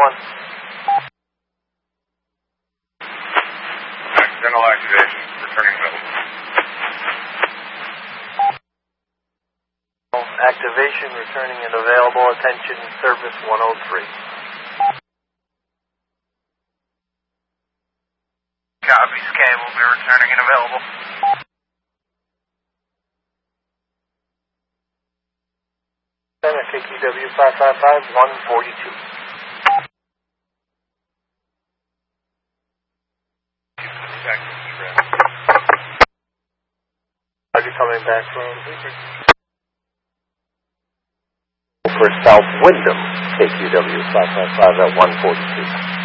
General activation, returning available. Activation, returning and available. Attention, service 103. Copy, Sky will be returning and available. KQW 555 142. Are you coming back from for South Wyndham, KQW 555 at 142.